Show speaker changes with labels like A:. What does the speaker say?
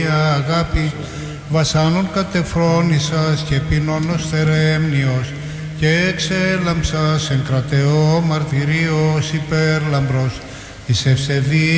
A: Αγία αγάπη, βασάνων κατεφρόνησας και πεινώνος θερέμνιος, και εξέλαμψας εν κρατεό μαρτυρίος υπέρλαμπρος, της ευσεβή